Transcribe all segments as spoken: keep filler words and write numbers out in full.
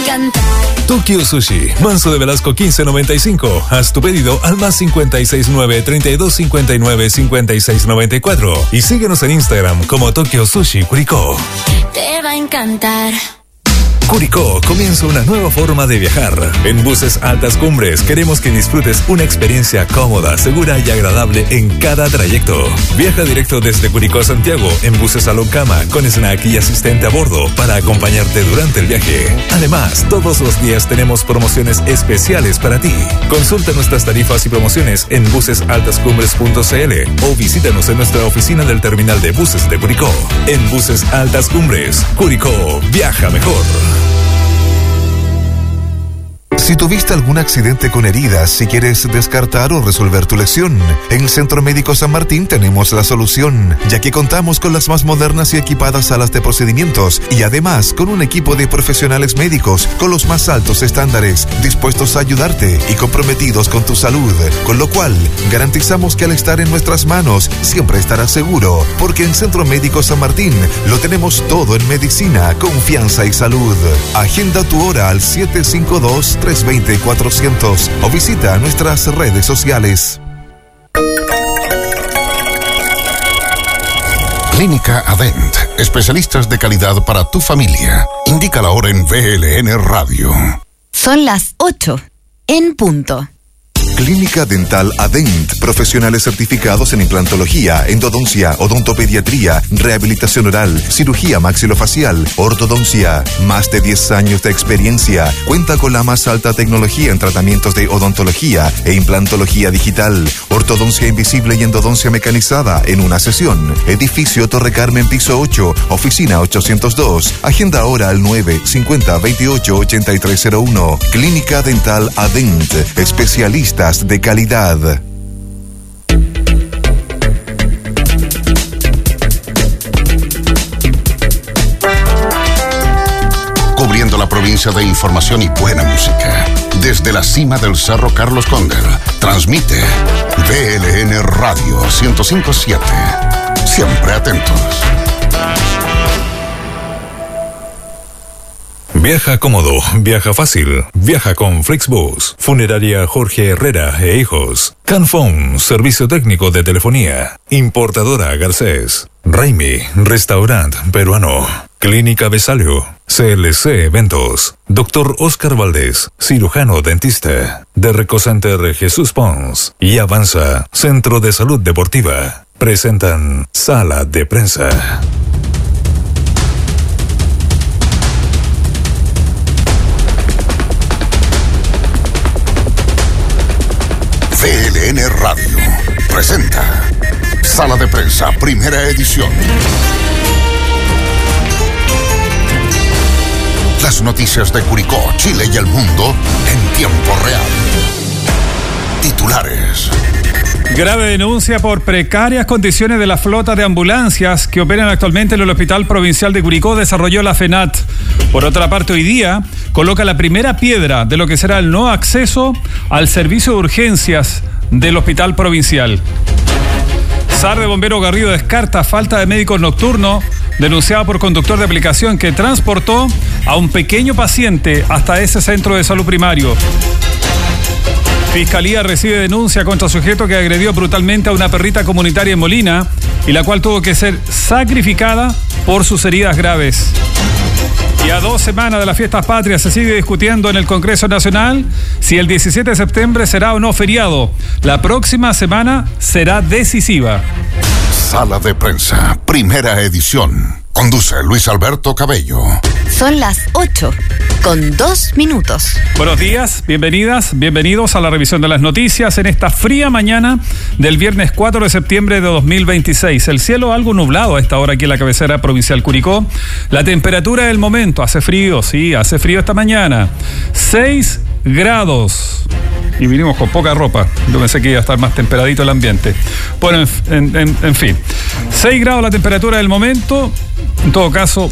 encantar. Tokyo Sushi, Manso de Velasco quince noventa y cinco. Haz tu pedido al más cincuenta y seis nueve, treinta y dos cincuenta y nueve, cincuenta y seis noventa y cuatro. Y síguenos en Instagram como Tokyo Sushi Curicó. Te va a encantar. Curicó comienza una nueva forma de viajar. En Buses Altas Cumbres queremos que disfrutes una experiencia cómoda, segura y agradable en cada trayecto. Viaja directo desde Curicó a Santiago en buses Salón Cama con snack y asistente a bordo para acompañarte durante el viaje. Además, todos los días tenemos promociones especiales para ti. Consulta nuestras tarifas y promociones en buses altas cumbres punto c l o visítanos en nuestra oficina del terminal de buses de Curicó. En Buses Altas Cumbres, Curicó, viaja mejor. Si tuviste algún accidente con heridas y quieres descartar o resolver tu lesión, en Centro Médico San Martín tenemos la solución, ya que contamos con las más modernas y equipadas salas de procedimientos y además con un equipo de profesionales médicos con los más altos estándares, dispuestos a ayudarte y comprometidos con tu salud, con lo cual garantizamos que al estar en nuestras manos siempre estarás seguro, porque en Centro Médico San Martín lo tenemos todo en medicina, confianza y salud. Agenda tu hora al siete cinco dos, tres dos cero, cuatrocientos o visita nuestras redes sociales. Clínica Adent, especialistas de calidad para tu familia. Indica la hora en V L N Radio. Son las ocho, en punto. Clínica Dental Adent, profesionales certificados en implantología, endodoncia, odontopediatría, rehabilitación oral, cirugía maxilofacial, ortodoncia. Más de diez años de experiencia. Cuenta con la más alta tecnología en tratamientos de odontología e implantología digital, ortodoncia invisible y endodoncia mecanizada en una sesión. Edificio Torre Carmen, piso ocho, oficina ochocientos dos. Agenda ahora al nueve cincuenta veintiocho ochenta y tres cero uno. Clínica Dental Adent, especialistas de calidad. Cubriendo la provincia de información y buena música. Desde la cima del Cerro Carlos Condel, transmite V L N Radio ciento cinco punto siete. Siempre atentos. Viaja cómodo, viaja fácil, viaja con Flixbus, Funeraria Jorge Herrera e Hijos, Canfón, servicio técnico de telefonía, Importadora Garcés, Raimi, restaurante peruano, Clínica Besalio, C L C Eventos, Doctor Oscar Valdés, cirujano dentista, Derreco Center Jesús Pons y Avanza, Centro de Salud Deportiva, presentan Sala de Prensa. V L N Radio presenta Sala de Prensa, primera edición. Las noticias de Curicó, Chile y el mundo en tiempo real. Titulares. Grave denuncia por precarias condiciones de la flota de ambulancias que operan actualmente en el Hospital Provincial de Curicó, desarrolló la FENAT. Por otra parte, hoy día coloca la primera piedra de lo que será el no acceso al servicio de urgencias del Hospital Provincial. S A R de Bombero Garrido descarta falta de médicos nocturnos denunciada por conductor de aplicación que transportó a un pequeño paciente hasta ese centro de salud primario. Fiscalía recibe denuncia contra sujeto que agredió brutalmente a una perrita comunitaria en Molina y la cual tuvo que ser sacrificada por sus heridas graves. Y a dos semanas de las fiestas patrias se sigue discutiendo en el Congreso Nacional si el diecisiete de septiembre será o no feriado. La próxima semana será decisiva. Sala de Prensa, primera edición. Conduce Luis Alberto Cabello. Son las ocho, con dos minutos. Buenos días, bienvenidas, bienvenidos a la revisión de las noticias en esta fría mañana del viernes cuatro de septiembre de dos mil veintiséis. El cielo algo nublado a esta hora aquí en la cabecera provincial Curicó. La temperatura del momento, hace frío, sí, hace frío esta mañana. seis grados. Y vinimos con poca ropa. Yo pensé que iba a estar más temperadito el ambiente. Bueno, en, en, en fin. seis grados la temperatura del momento. En todo caso,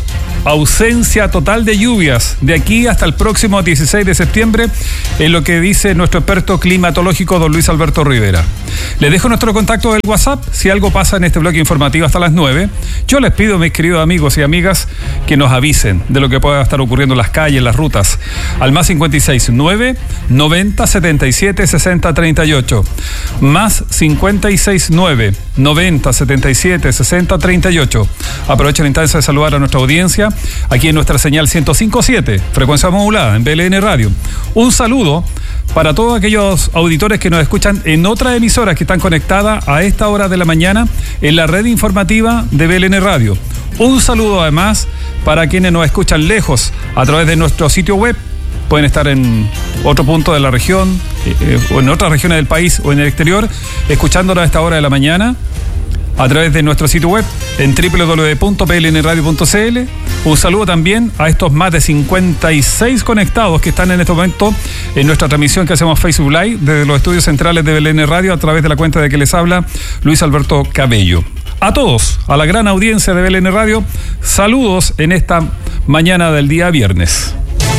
ausencia total de lluvias de aquí hasta el próximo dieciséis de septiembre, es lo que dice nuestro experto climatológico don Luis Alberto Rivera. Les dejo nuestro contacto del WhatsApp, si algo pasa en este bloque informativo hasta las nueve. Yo les pido, mis queridos amigos y amigas, que nos avisen de lo que pueda estar ocurriendo en las calles, en las rutas, al más cincuenta y seis, nueve, noventa, setenta y siete, sesenta, treinta y ocho, más cincuenta y seis, nueve, noventa, setenta y siete, sesenta, treinta y ocho. Aprovecho la instancia de saludar a nuestra audiencia aquí en nuestra señal ciento cinco punto siete, frecuencia modulada en B L N Radio. Un saludo para todos aquellos auditores que nos escuchan en otras emisoras que están conectadas a esta hora de la mañana en la red informativa de B L N Radio. Un saludo además para quienes nos escuchan lejos a través de nuestro sitio web. Pueden estar en otro punto de la región eh, o en otras regiones del país o en el exterior escuchándonos a esta hora de la mañana a través de nuestro sitio web en doble u doble u doble u punto p l n radio punto c l. Un saludo también a estos más de cincuenta y seis conectados que están en este momento en nuestra transmisión que hacemos Facebook Live desde los estudios centrales de B L N Radio a través de la cuenta de que les habla Luis Alberto Cabello. A todos, a la gran audiencia de B L N Radio, saludos en esta mañana del día viernes.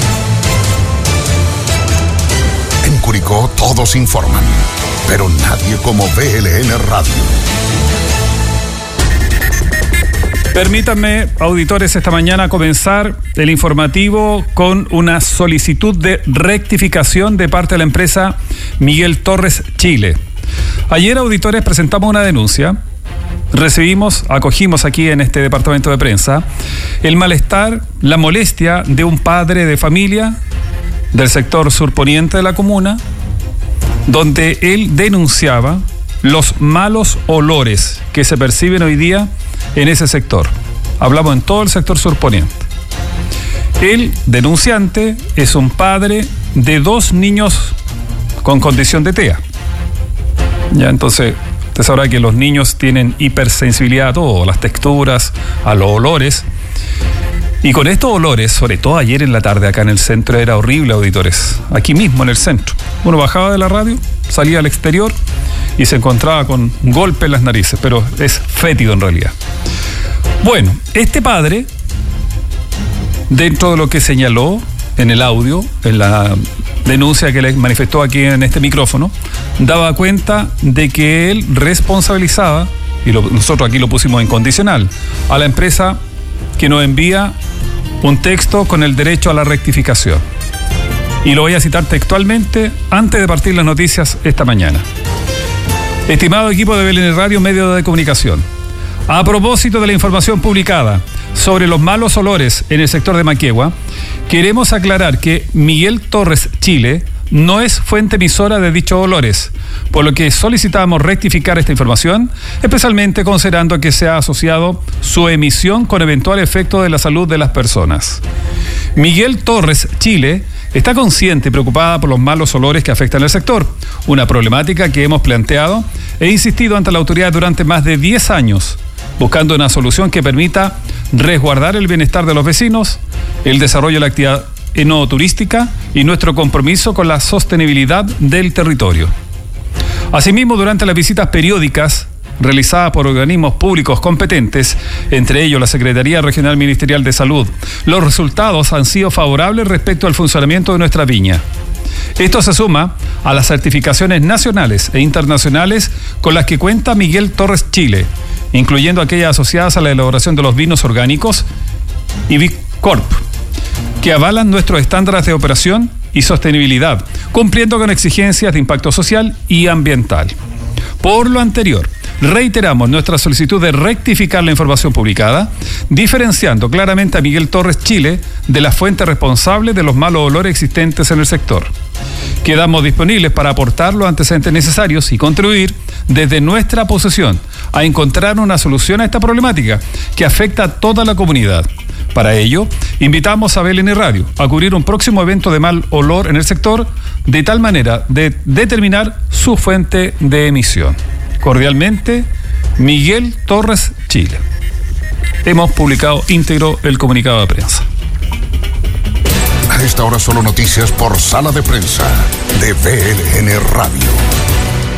En Curicó todos informan, pero nadie como B L N Radio. Permítanme, auditores, esta mañana comenzar el informativo con una solicitud de rectificación de parte de la empresa Miguel Torres Chile. Ayer, auditores, presentamos una denuncia. Recibimos, acogimos aquí en este departamento de prensa el malestar, la molestia de un padre de familia del sector surponiente de la comuna, donde él denunciaba los malos olores que se perciben hoy día en ese sector. Hablamos en todo el sector surponiente. El denunciante es un padre de dos niños con condición de T E A. Ya, entonces, usted sabrá que los niños tienen hipersensibilidad a todo, a las texturas, a los olores. Y con estos olores, sobre todo ayer en la tarde acá en el centro, era horrible, auditores. Aquí mismo en el centro. Uno bajaba de la radio, salía al exterior y se encontraba con golpe en las narices, pero es fétido en realidad. Bueno, este padre, dentro de lo que señaló en el audio, en la denuncia que le manifestó aquí en este micrófono, daba cuenta de que él responsabilizaba, y lo, nosotros aquí lo pusimos en condicional, a la empresa que nos envía un texto con el derecho a la rectificación. Y lo voy a citar textualmente antes de partir las noticias esta mañana. Estimado equipo de B L N Radio, medio de comunicación, a propósito de la información publicada sobre los malos olores en el sector de Manquehue, queremos aclarar que Miguel Torres Chile no es fuente emisora de dichos olores, por lo que solicitamos rectificar esta información, especialmente considerando que se ha asociado su emisión con eventual efecto de la salud de las personas. Miguel Torres Chile está consciente y preocupada por los malos olores que afectan el sector, una problemática que hemos planteado e insistido ante la autoridad durante más de diez años, buscando una solución que permita resguardar el bienestar de los vecinos, el desarrollo de la actividad enoturística y nuestro compromiso con la sostenibilidad del territorio. Asimismo, durante las visitas periódicas realizadas por organismos públicos competentes, entre ellos la Secretaría Regional Ministerial de Salud, los resultados han sido favorables respecto al funcionamiento de nuestra viña. Esto se suma a las certificaciones nacionales e internacionales con las que cuenta Miguel Torres Chile, incluyendo aquellas asociadas a la elaboración de los vinos orgánicos y Bicorp, que avalan nuestros estándares de operación y sostenibilidad, cumpliendo con exigencias de impacto social y ambiental. Por lo anterior, reiteramos nuestra solicitud de rectificar la información publicada, diferenciando claramente a Miguel Torres Chile de la fuente responsable de los malos olores existentes en el sector. Quedamos disponibles para aportar los antecedentes necesarios y contribuir desde nuestra posición a encontrar una solución a esta problemática que afecta a toda la comunidad. Para ello, invitamos a B L N Radio a cubrir un próximo evento de mal olor en el sector, de tal manera de determinar su fuente de emisión. Cordialmente, Miguel Torres Chile. Hemos publicado íntegro el comunicado de prensa. A esta hora solo noticias por Sala de Prensa de B L N Radio.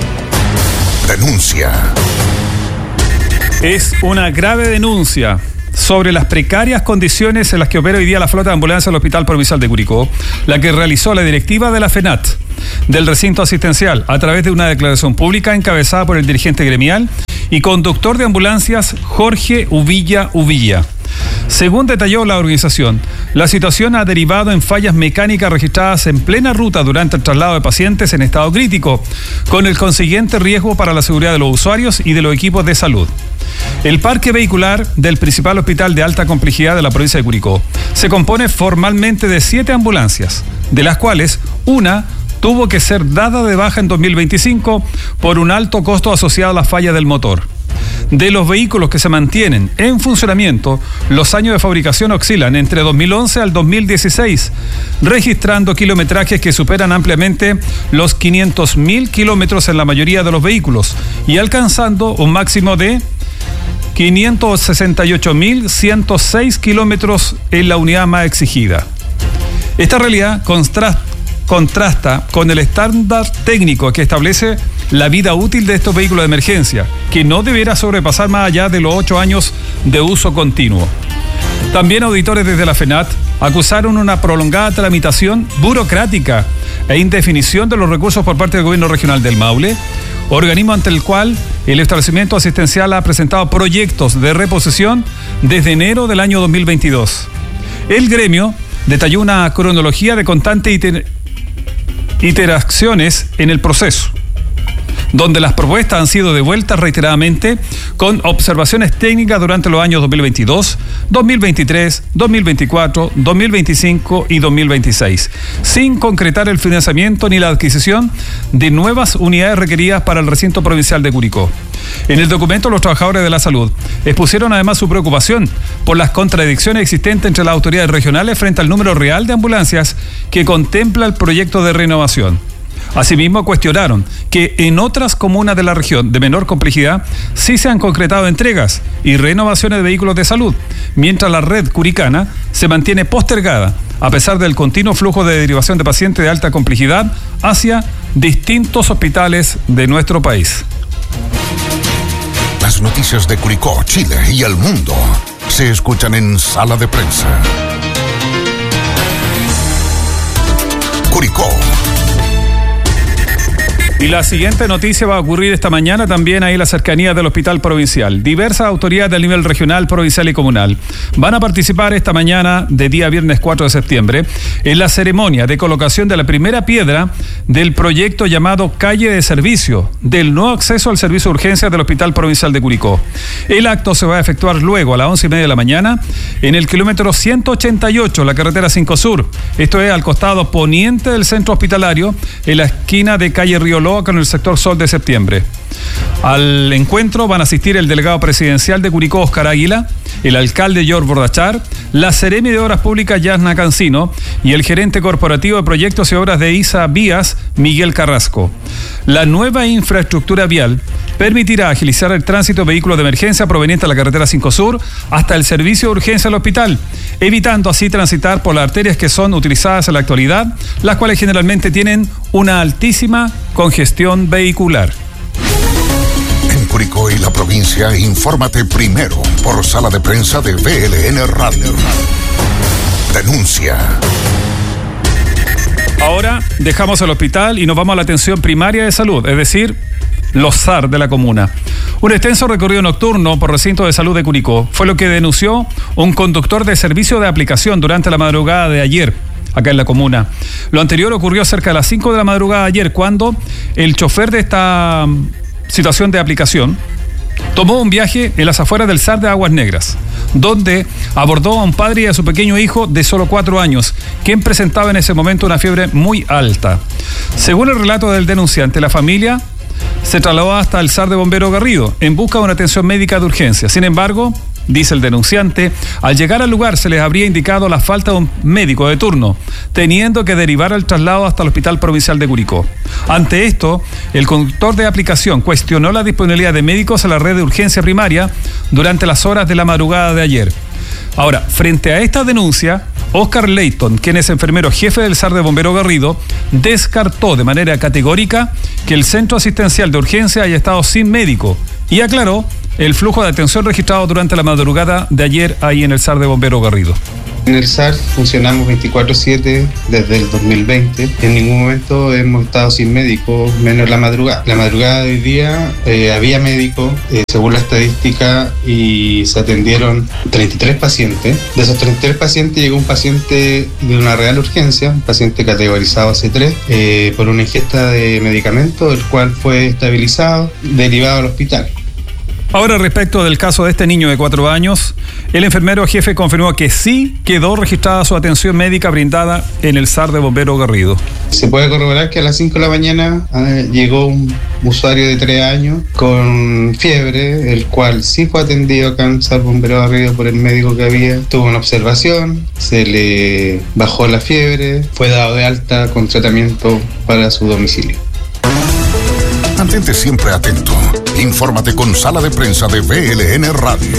Denuncia. Es una grave denuncia sobre las precarias condiciones en las que opera hoy día la flota de ambulancias del Hospital Provincial de Curicó, la que realizó la directiva de la FENAT del recinto asistencial a través de una declaración pública encabezada por el dirigente gremial y conductor de ambulancias Jorge Uvilla Uvilla. Según detalló la organización, la situación ha derivado en fallas mecánicas registradas en plena ruta durante el traslado de pacientes en estado crítico, con el consiguiente riesgo para la seguridad de los usuarios y de los equipos de salud. El parque vehicular del principal hospital de alta complejidad de la provincia de Curicó se compone formalmente de siete ambulancias, de las cuales una tuvo que ser dada de baja en dos mil veinticinco por un alto costo asociado a la falla del motor. De los vehículos que se mantienen en funcionamiento, los años de fabricación oscilan entre dos mil once al dos mil dieciséis, registrando kilometrajes que superan ampliamente los quinientos mil kilómetros en la mayoría de los vehículos y alcanzando un máximo de quinientos sesenta y ocho mil ciento seis kilómetros en la unidad más exigida. Esta realidad contrasta contrasta con el estándar técnico que establece la vida útil de estos vehículos de emergencia, que no deberá sobrepasar más allá de los ocho años de uso continuo. También auditores desde la FENAT acusaron una prolongada tramitación burocrática e indefinición de los recursos por parte del Gobierno Regional del Maule, organismo ante el cual el establecimiento asistencial ha presentado proyectos de reposición desde enero del año dos mil veintidós. El gremio detalló una cronología de constante iter- interacciones en el proceso, donde las propuestas han sido devueltas reiteradamente con observaciones técnicas durante los años dos mil veintidós, dos mil veintitrés, dos mil veinticuatro, dos mil veinticinco y dos mil veintiséis, sin concretar el financiamiento ni la adquisición de nuevas unidades requeridas para el recinto provincial de Curicó. En el documento, los trabajadores de la salud expusieron además su preocupación por las contradicciones existentes entre las autoridades regionales frente al número real de ambulancias que contempla el proyecto de renovación. Asimismo, cuestionaron que en otras comunas de la región de menor complejidad sí se han concretado entregas y renovaciones de vehículos de salud, mientras la red curicana se mantiene postergada a pesar del continuo flujo de derivación de pacientes de alta complejidad hacia distintos hospitales de nuestro país. Las noticias de Curicó, Chile y el mundo se escuchan en Sala de Prensa. Curicó. Y la siguiente noticia va a ocurrir esta mañana también ahí en la cercanía del Hospital Provincial. Diversas autoridades del nivel regional, provincial y comunal van a participar esta mañana de día viernes cuatro de septiembre en la ceremonia de colocación de la primera piedra del proyecto llamado Calle de Servicio, del no acceso al servicio de urgencias del Hospital Provincial de Curicó. El acto se va a efectuar luego a las once y media de la mañana en el kilómetro ciento ochenta y ocho, la carretera cinco Sur. Esto es al costado poniente del centro hospitalario, en la esquina de calle Río Loa con el sector Sol de Septiembre. Al encuentro van a asistir el delegado presidencial de Curicó, Oscar Águila, el alcalde George Bordachar, la seremi de Obras Públicas, Yasna Cancino, y el gerente corporativo de Proyectos y Obras de I S A Vías, Miguel Carrasco. La nueva infraestructura vial permitirá agilizar el tránsito de vehículos de emergencia provenientes de la carretera cinco Sur hasta el servicio de urgencia del hospital, evitando así transitar por las arterias que son utilizadas en la actualidad, las cuales generalmente tienen una altísima congestión vehicular. En Curicó y la provincia, infórmate primero por Sala de Prensa de V L N Radio. Denuncia. Ahora dejamos el hospital y nos vamos a la atención primaria de salud, es decir, los S A R de la comuna. Un extenso recorrido nocturno por recinto de salud de Curicó fue lo que denunció un conductor de servicio de aplicación durante la madrugada de ayer, acá en la comuna. Lo anterior ocurrió cerca de las cinco de la madrugada de ayer, cuando el chofer de esta situación de aplicación tomó un viaje en las afueras del S A R de Aguas Negras, donde abordó a un padre y a su pequeño hijo de solo cuatro años, quien presentaba en ese momento una fiebre muy alta. Según el relato del denunciante, la familia se trasladó hasta el S A R de Bombero Garrido en busca de una atención médica de urgencia. Sin embargo, dice el denunciante, al llegar al lugar se les habría indicado la falta de un médico de turno, teniendo que derivar el traslado hasta el Hospital Provincial de Curicó. Ante esto, el conductor de aplicación cuestionó la disponibilidad de médicos en la red de urgencia primaria durante las horas de la madrugada de ayer. Ahora, frente a esta denuncia, Oscar Leighton, quien es enfermero jefe del S A R de Bombero Garrido, descartó de manera categórica que el centro asistencial de urgencia haya estado sin médico y aclaró el flujo de atención registrado durante la madrugada de ayer ahí en el S A R de Bombero Garrido. En el S A R funcionamos veinticuatro siete desde el dos mil veinte. En ningún momento hemos estado sin médicos, menos la madrugada. La madrugada de hoy día eh, había médicos, eh, según la estadística, y se atendieron treinta y tres pacientes. De esos treinta y tres pacientes llegó un paciente de una real urgencia, un paciente categorizado C tres, eh, por una ingesta de medicamento, el cual fue estabilizado, derivado al hospital. Ahora, respecto del caso de este niño de cuatro años, el enfermero jefe confirmó que sí quedó registrada su atención médica brindada en el S A R de Bombero Garrido. Se puede corroborar que a las cinco de la mañana eh, llegó un usuario de tres años con fiebre, el cual sí fue atendido acá en S A R Bombero Garrido por el médico que había. Tuvo una observación, se le bajó la fiebre, fue dado de alta con tratamiento para su domicilio. Mantente siempre atento. Infórmate con Sala de Prensa de V L N Radio.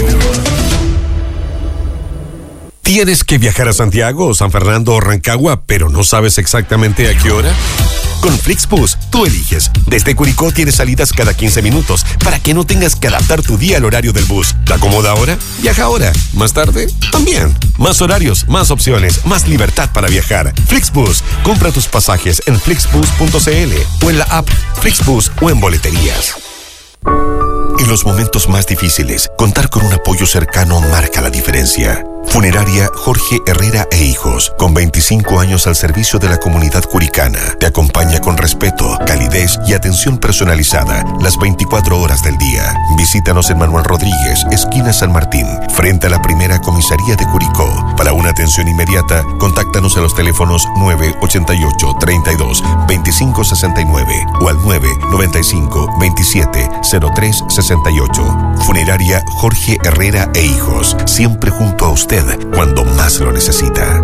¿Tienes que viajar a Santiago, San Fernando o Rancagua, pero no sabes exactamente a qué hora? Con Flixbus, tú eliges. Desde Curicó tienes salidas cada quince minutos para que no tengas que adaptar tu día al horario del bus. ¿Te acomoda ahora? Viaja ahora. ¿Más tarde? También. Más horarios, más opciones, más libertad para viajar. Flixbus. Compra tus pasajes en flixbus punto c l o en la app Flixbus o en boleterías. En los momentos más difíciles, contar con un apoyo cercano marca la diferencia. Funeraria Jorge Herrera e Hijos, con veinticinco años al servicio de la comunidad curicana, te acompaña con respeto, calidez y atención personalizada las veinticuatro horas del día. Visítanos en Manuel Rodríguez, esquina San Martín, frente a la primera comisaría de Curicó. Para una atención inmediata, contáctanos a los teléfonos nueve ochenta y ocho, treinta y dos, veinticinco sesenta y nueve o al nueve noventa y cinco, veintisiete, cero tres sesenta y ocho. Funeraria Jorge Herrera e Hijos, siempre junto a usted cuando más lo necesita.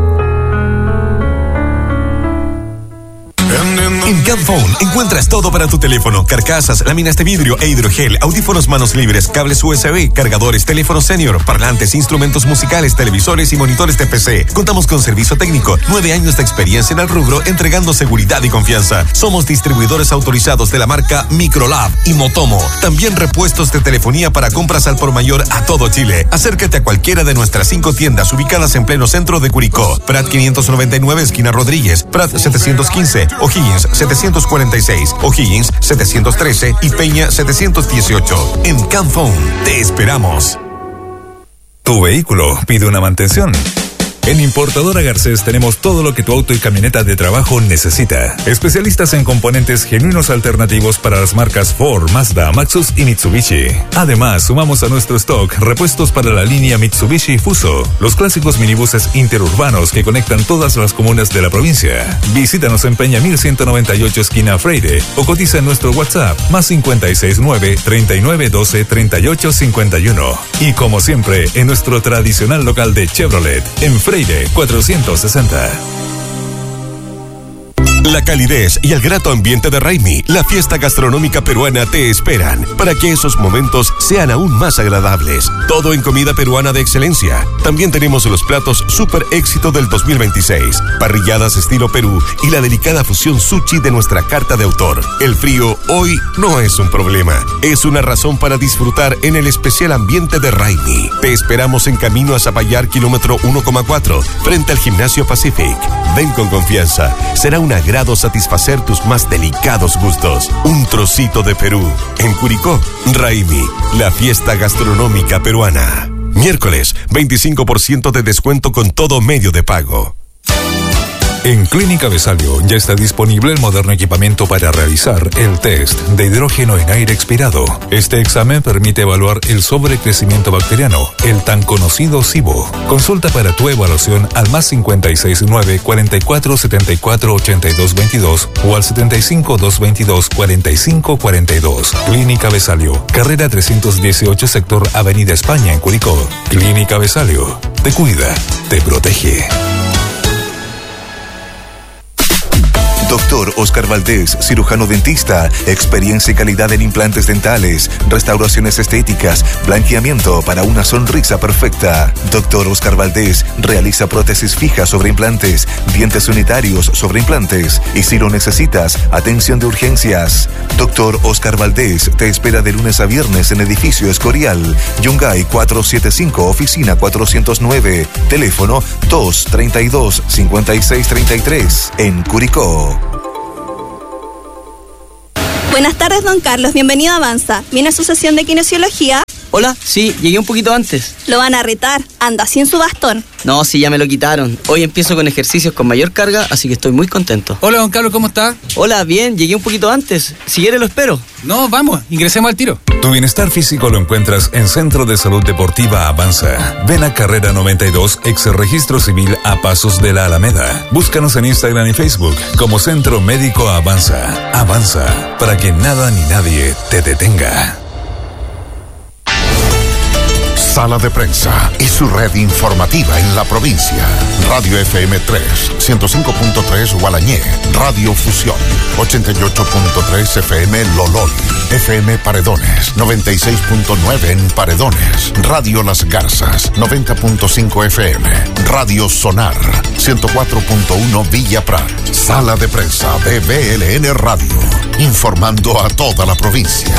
En Camphone encuentras todo para tu teléfono: carcasas, láminas de vidrio e hidrogel, audífonos manos libres, cables U S B, cargadores, teléfono senior, parlantes, instrumentos musicales, televisores y monitores de P C. Contamos con servicio técnico, nueve años de experiencia en el rubro, entregando seguridad y confianza. Somos distribuidores autorizados de la marca Microlab y Motomo. También repuestos de telefonía para compras al por mayor a todo Chile. Acércate a cualquiera de nuestras cinco tiendas ubicadas en pleno centro de Curicó: Prat quinientos noventa y nueve, esquina Rodríguez; Prat setecientos quince, O'Higgins setecientos cuarenta y seis, O'Higgins setecientos trece y Peña setecientos dieciocho. En Camphone te esperamos. Tu vehículo pide una mantención. En Importadora Garcés tenemos todo lo que tu auto y camioneta de trabajo necesita. Especialistas en componentes genuinos alternativos para las marcas Ford, Mazda, Maxus y Mitsubishi. Además, sumamos a nuestro stock repuestos para la línea Mitsubishi Fuso, los clásicos minibuses interurbanos que conectan todas las comunas de la provincia. Visítanos en Peña mil ciento noventa y ocho, esquina Freire, o cotiza en nuestro WhatsApp más cincuenta y seis nueve, treinta y nueve doce, treinta y ocho cincuenta y uno. Y como siempre, en nuestro tradicional local de Chevrolet, en Freire cuatrocientos sesenta. La calidez y el grato ambiente de Raimi, la fiesta gastronómica peruana, te esperan para que esos momentos sean aún más agradables. Todo en comida peruana de excelencia. También tenemos los platos super éxito del dos mil veintiséis, parrilladas estilo Perú y la delicada fusión sushi de nuestra carta de autor. El frío hoy no es un problema, es una razón para disfrutar en el especial ambiente de Raimi. Te esperamos en camino a Zapallar, kilómetro uno coma cuatro, frente al Gimnasio Pacific. Ven con confianza, será una grado satisfacer tus más delicados gustos. Un trocito de Perú. En Curicó, Raimi, la fiesta gastronómica peruana. Miércoles, veinticinco por ciento de descuento con todo medio de pago. En Clínica Besalio ya está disponible el moderno equipamiento para realizar el test de hidrógeno en aire expirado. Este examen permite evaluar el sobrecrecimiento bacteriano, el tan conocido SIBO. Consulta para tu evaluación al más cincuenta y seis nueve, cuarenta y cuatro, setenta y cuatro, ochenta y dos veintidós o al setenta y cinco, doscientos veintidós, cuarenta y cinco cuarenta y dos. Clínica Besalio, carrera trescientos dieciocho, sector Avenida España, en Curicó. Clínica Besalio, te cuida, te protege. Doctor Oscar Valdés, cirujano dentista, experiencia y calidad en implantes dentales, restauraciones estéticas, blanqueamiento para una sonrisa perfecta. Doctor Oscar Valdés realiza prótesis fijas sobre implantes, dientes unitarios sobre implantes y si lo necesitas, atención de urgencias. Doctor Oscar Valdés te espera de lunes a viernes en Edificio Escorial, Yungay cuatrocientos setenta y cinco, oficina cuatrocientos nueve, teléfono dos treinta y dos, cincuenta y seis treinta y tres, en Curicó. Buenas tardes, don Carlos. Bienvenido a Avanza. ¿Viene a su sesión de kinesiología? Hola, sí, llegué un poquito antes. Lo van a retar. Anda sin su bastón. No, sí, ya me lo quitaron. Hoy empiezo con ejercicios con mayor carga, así que estoy muy contento. Hola, don Carlos, ¿cómo está? Hola, bien, llegué un poquito antes. Si quiere lo espero. No, vamos, ingresemos al tiro. Tu bienestar físico lo encuentras en Centro de Salud Deportiva Avanza. Ven a Carrera noventa y dos, ex Registro Civil a Pasos de la Alameda. Búscanos en Instagram y Facebook como Centro Médico Avanza. Avanza, para que nada ni nadie te detenga. Sala de Prensa y su red informativa en la provincia. Radio F M tres, ciento cinco punto tres Gualañé. Radio Fusión, ochenta y ocho punto tres F M Lolol. F M Paredones, noventa y seis punto nueve en Paredones. Radio Las Garzas, noventa punto cinco F M. Radio Sonar, ciento cuatro punto uno Villa Prat. Sala de Prensa de B L N Radio. Informando a toda la provincia.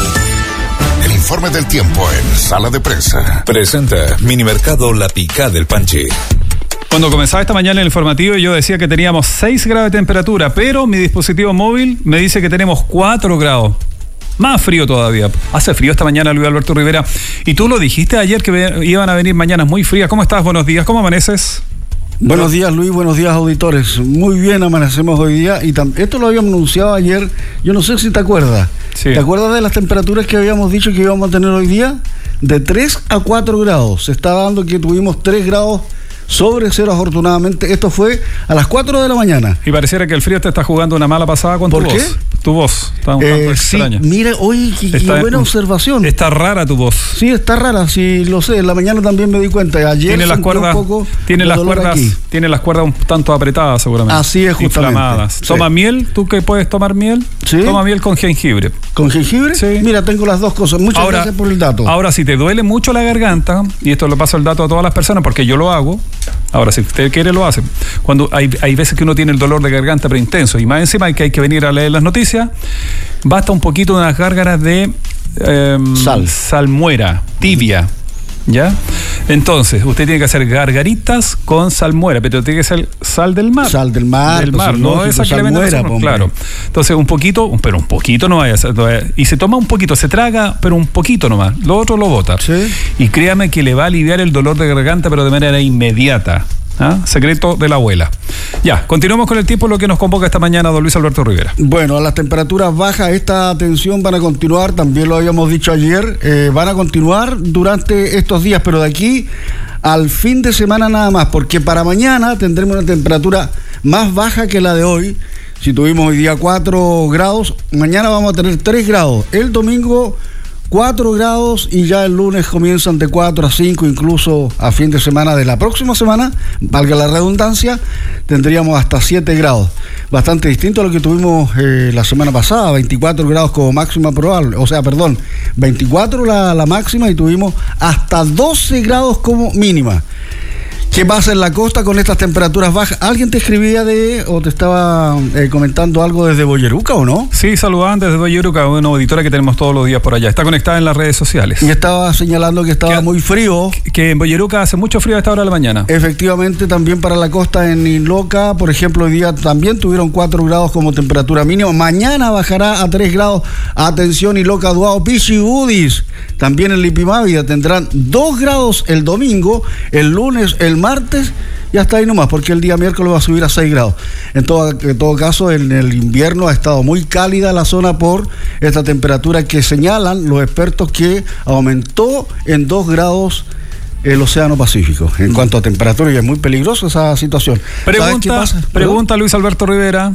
El informe del tiempo en Sala de Prensa. Presenta Minimercado La Picá del Panche. Cuando comenzaba esta mañana el informativo yo decía que teníamos seis grados de temperatura, pero mi dispositivo móvil me dice que tenemos cuatro grados. Más frío todavía. Hace frío esta mañana, Luis Alberto Rivera. Y tú lo dijiste ayer que iban a venir mañanas muy frías. ¿Cómo estás? Buenos días. ¿Cómo amaneces? Buenos días, Luis, buenos días, auditores. Muy bien, amanecemos hoy día y tam- esto lo habíamos anunciado ayer. Yo no sé si te acuerdas. Sí. ¿Te acuerdas de las temperaturas que habíamos dicho que íbamos a tener hoy día? De tres a cuatro grados. Se está dando que tuvimos tres grados sobre cero, afortunadamente. Esto fue a las cuatro de la mañana. Y pareciera que el frío te está jugando una mala pasada con tu voz. ¿Por qué? Tu voz está un eh, tanto sí, extraña. Mira, oye, qué, qué buena observación. Está rara tu voz. Sí, está rara, sí, lo sé. En la mañana también me di cuenta. Ayer tiene las cuerdas, un poco tiene las cuerdas, aquí. tiene las cuerdas un tanto apretadas, seguramente. Así es, justamente. Inflamadas. Sí. ¿Toma miel? ¿Tú que puedes tomar miel? Sí. Toma miel con jengibre. ¿Con jengibre? Sí. Mira, tengo las dos cosas. Muchas ahora, gracias por el dato. Ahora, si te duele mucho la garganta, y esto lo paso el dato a todas las personas porque yo lo hago. Ahora, si usted quiere, lo hace. Cuando hay, hay veces que uno tiene el dolor de garganta pero intenso, y más encima hay que hay que venir a leer las noticias, basta un poquito de unas gárgaras de eh, Sal. salmuera, tibia. ¿Ya? Entonces, usted tiene que hacer gargaritas con salmuera, pero tiene que ser sal del mar. Sal del mar, del mar, no lógico, esa que le venden, claro. Entonces, un poquito, pero un poquito no vaya a hacer. Y se toma un poquito, se traga, pero un poquito nomás. Lo otro lo bota. ¿Sí? Y créame que le va a aliviar el dolor de garganta, pero de manera inmediata. ¿Ah? Secreto de la abuela. Ya, continuamos con el tiempo, lo que nos convoca esta mañana don Luis Alberto Rivera. Bueno, a las temperaturas bajas esta tensión van a continuar, también lo habíamos dicho ayer, eh, van a continuar durante estos días, pero de aquí al fin de semana nada más, porque para mañana tendremos una temperatura más baja que la de hoy. Si tuvimos hoy día cuatro grados, mañana vamos a tener tres grados. El domingo cuatro grados y ya el lunes comienzan de cuatro a cinco, incluso a fin de semana de la próxima semana, valga la redundancia, tendríamos hasta siete grados. Bastante distinto a lo que tuvimos eh, la semana pasada, veinticuatro grados como máxima probable, o sea, perdón, veinticuatro la, la máxima y tuvimos hasta doce grados como mínima. ¿Qué pasa en la costa con estas temperaturas bajas? ¿Alguien te escribía de o te estaba eh, comentando algo desde Boyeruca o no? Sí, saludaban desde Boyeruca, una auditora que tenemos todos los días por allá. Está conectada en las redes sociales. Y estaba señalando que estaba que, muy frío. Que en Boyeruca hace mucho frío a esta hora de la mañana. Efectivamente, también para la costa en Inloca, por ejemplo, hoy día también tuvieron cuatro grados como temperatura mínima. Mañana bajará a tres grados. Atención, Inloca, Duao, Pichi, Udis. También en Lipimávida tendrán dos grados el domingo, el lunes, el martes y hasta ahí nomás, porque el día miércoles va a subir a seis grados. En todo, en todo caso, en el invierno ha estado muy cálida la zona por esta temperatura que señalan los expertos que aumentó en dos grados el Océano Pacífico. En cuanto a temperatura, y es muy peligrosa esa situación. Pregunta, qué pasa? pregunta Luis Alberto Rivera,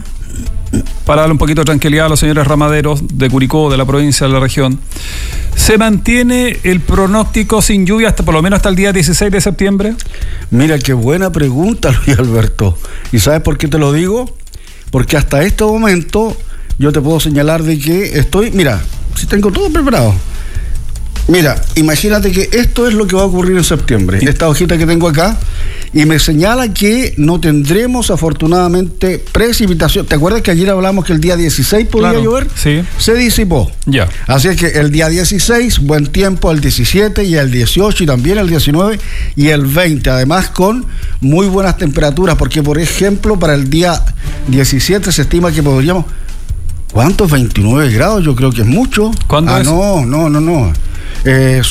para darle un poquito de tranquilidad a los señores ramaderos de Curicó, de la provincia, de la región. ¿Se mantiene el pronóstico sin lluvia hasta por lo menos hasta el día dieciséis de septiembre? Mira, qué buena pregunta, Luis Alberto. ¿Y sabes por qué te lo digo? porque hasta este momento yo te puedo señalar de que estoy, mira, si tengo todo preparado. Mira, imagínate que esto es lo que va a ocurrir en septiembre. Esta hojita que tengo acá, y me señala que no tendremos afortunadamente precipitación. ¿Te acuerdas que ayer hablamos que el día dieciséis podía Claro, llover? sí. Se disipó. Ya. Así es que el día dieciséis, buen tiempo, el diecisiete y el dieciocho y también el diecinueve y el veinte. Además con muy buenas temperaturas, porque por ejemplo para el día diecisiete se estima que podríamos... ¿Cuántos? veintinueve grados, yo creo que es mucho. ¿Cuándo ah, es? no, no, no, no. Eh,